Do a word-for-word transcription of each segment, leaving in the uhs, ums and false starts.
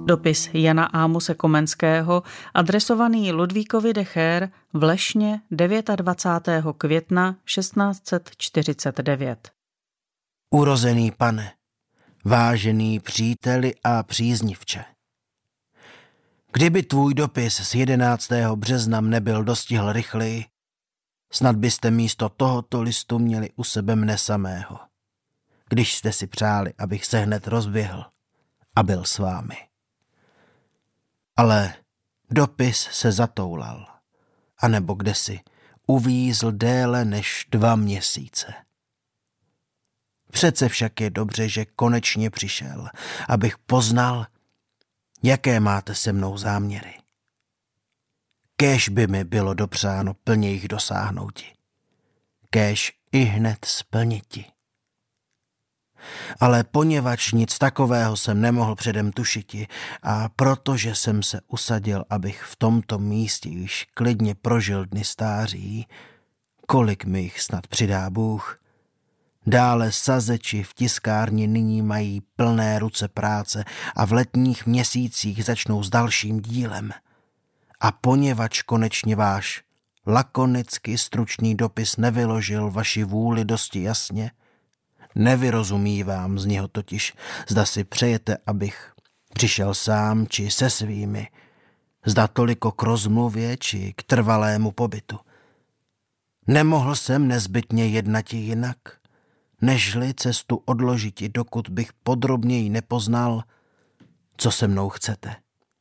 Dopis Jana Ámose Komenského, adresovaný Ludvíkovi de Cheer v Lešně dvacátého devátého května šestnáct set čtyřicet devět. Urozený pane, vážený příteli a příznivče. Kdyby tvůj dopis z jedenáctého března nebyl dostihl rychleji, snad byste místo tohoto listu měli u sebe mne samého, když jste si přáli, abych se hned rozběhl a byl s vámi. Ale dopis se zatoulal, anebo kdesi uvízl déle než dva měsíce. Přece však je dobře, že konečně přišel, abych poznal, jaké máte se mnou záměry. Kéž by mi bylo dopřáno plně jich dosáhnouti. Kéž i hned splniti. Ale poněvadž nic takového jsem nemohl předem tušiti a protože jsem se usadil, abych v tomto místě již klidně prožil dny stáří, kolik mi jich snad přidá Bůh, dále sazeči v tiskárně nyní mají plné ruce práce a v letních měsících začnou s dalším dílem. A poněvadž konečně váš lakonicky stručný dopis nevyložil vaši vůli dosti jasně, nevyrozumívám z něho totiž, zda si přejete, abych přišel sám či se svými, zda toliko k rozmluvě či k trvalému pobytu. Nemohl jsem nezbytně jednati jinak, nežli cestu odložiti, dokud bych podrobněji nepoznal, co se mnou chcete.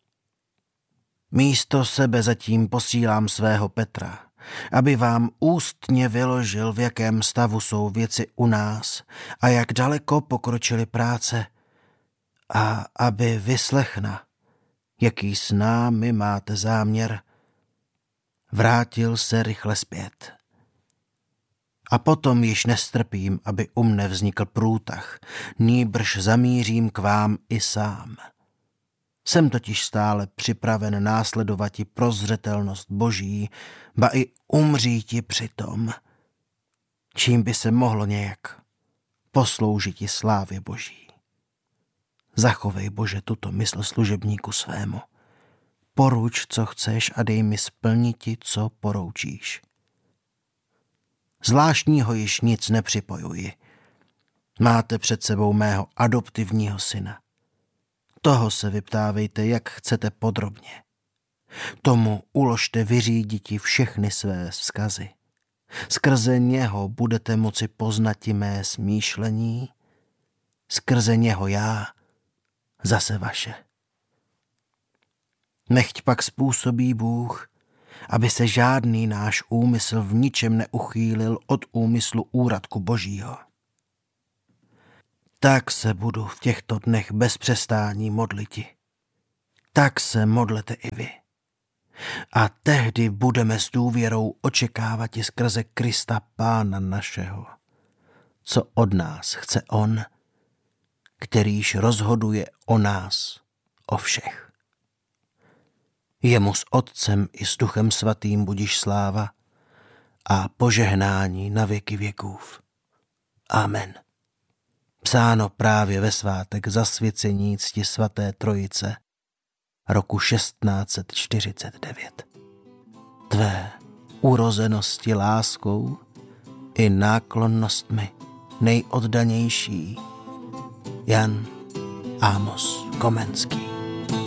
Místo sebe zatím posílám svého Petra, aby vám ústně vyložil, v jakém stavu jsou věci u nás a jak daleko pokročily práce, a aby vyslechna, jaký s námi máte záměr, vrátil se rychle zpět. A potom již nestrpím, aby u mne vznikl průtah, nýbrž zamířím k vám i sám. Jsem totiž stále připraven následovati prozřetelnost Boží, ba i umříti přitom, čím by se mohlo nějak posloužiti slávě Boží. Zachovej, Bože, tuto mysl služebníku svému. Poruč, co chceš, a dej mi splniti, co poroučíš. Zvláštního již nic nepřipojuji. Máte před sebou mého adoptivního syna. Toho se vyptávejte, jak chcete podrobně. Tomu uložte vyříditi všechny své vzkazy. Skrze něho budete moci poznati mé smýšlení, skrze něho já, zase vaše. Nechť pak způsobí Bůh, aby se žádný náš úmysl v ničem neuchýlil od úmyslu úradku Božího. Tak se budu v těchto dnech bez přestání modliti. Tak se modlete i vy. A tehdy budeme s důvěrou očekávat i skrze Krista Pána našeho, co od nás chce on, kterýž rozhoduje o nás, o všech. Jemu s Otcem i s Duchem Svatým budiž sláva a požehnání na věky věkův. Amen. Psáno právě ve svátek zasvěcení cti svaté Trojice roku šestnáct set čtyřicet devět. Tvé urozenosti láskou i náklonnostmi nejoddanější Jan Ámos Komenský.